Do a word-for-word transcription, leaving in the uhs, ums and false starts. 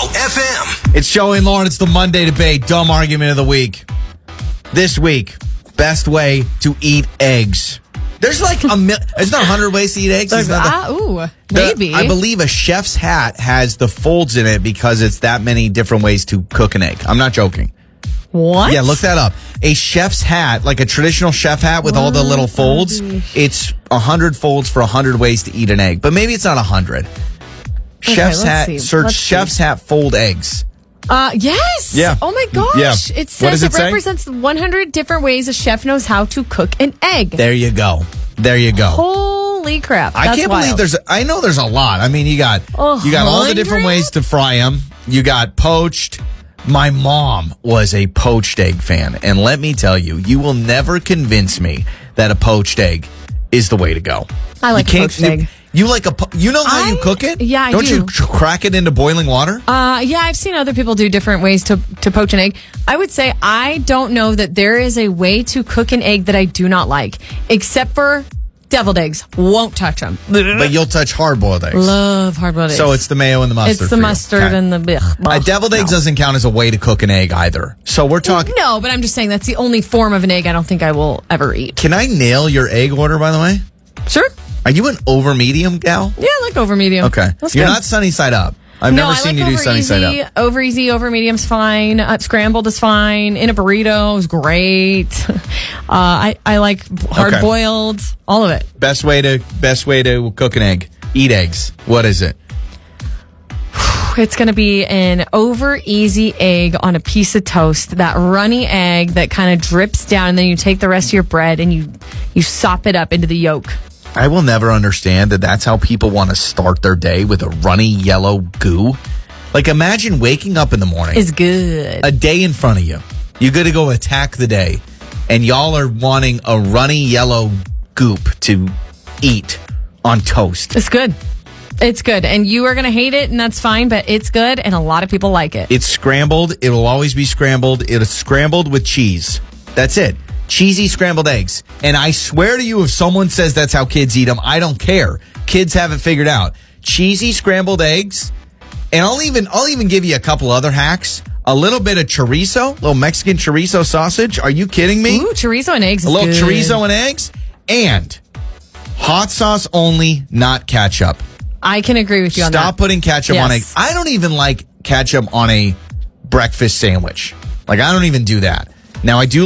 F M. It's Joey and Lauren. It's the Monday debate. Dumb argument of the week. This week, best way to eat eggs. There's like a mil- There's not a hundred ways to eat eggs. There's, not uh, ooh, the, maybe. I believe a chef's hat has the folds in it because it's that many different ways to cook an egg. I'm not joking. What? Yeah, look that up. A chef's hat, like a traditional chef hat with what? all the little folds, it's a hundred folds for a hundred ways to eat an egg. But maybe it's not a hundred. Okay, chef's hat. see. Search let's chef's see. hat fold eggs. Uh, yes. Yeah. Oh my gosh. Yeah. It says does it, it say? represents one hundred different ways a chef knows how to cook an egg. There you go. There you go. Holy crap. I That's can't wild. believe there's. A, I know there's a lot. I mean, you got A you got all the different hundred? ways to fry them. You got poached. My mom was a poached egg fan, and let me tell you, you will never convince me that a poached egg is the way to go. I like you a poached you, egg. You like a? po- You know how I- you cook it? yeah, I Don't do. you tr- crack it into boiling water? Uh, yeah, I've seen other people do different ways to, to poach an egg. I would say I don't know that there is a way to cook an egg that I do not like, except for deviled eggs. Won't touch them. But you'll touch hard-boiled eggs. Love hard-boiled eggs. So it's the mayo and the mustard. It's the for you. mustard Okay. and the... Blech, A blech, deviled eggs no. doesn't count as a way to cook an egg either. So we're talking. No, but I'm just saying that's the only form of an egg I don't think I will ever eat. Can I nail your egg order, by the way? Sure. Are you an over medium gal? Yeah, I like over medium. Okay. That's You're good. not sunny side up. I've no, never I seen like you do over sunny easy, side up. Over easy, over medium's fine. Uh, scrambled is fine. In a burrito is great. uh, I I like hard Okay. boiled. All of it. Best way to best way to cook an egg. Eat eggs. What is it? It's going to be an over easy egg on a piece of toast. That runny egg that kind of drips down, and then you take the rest of your bread and you you sop it up into the yolk. I will never understand that that's how people want to start their day, with a runny yellow goo. Like, imagine waking up in the morning. It's good. A day in front of you. You got to go attack the day, and y'all are wanting a runny yellow goop to eat on toast. It's good. It's good. And you are going to hate it, and that's fine, but it's good, and a lot of people like it. It's scrambled. It will always be scrambled. It is scrambled with cheese. That's it. Cheesy scrambled eggs. And I swear to you, if someone says that's how kids eat them, I don't care. Kids have it figured out. Cheesy scrambled eggs. And I'll even I'll even give you a couple other hacks. A little bit of chorizo, little Mexican chorizo sausage. Are you kidding me? Ooh, chorizo and eggs is A little good. chorizo and eggs. And hot sauce only, not ketchup. I can agree with you on that. Stop putting ketchup Yes. on eggs. I don't even like ketchup on a breakfast sandwich. Like, I don't even do that. Now, I do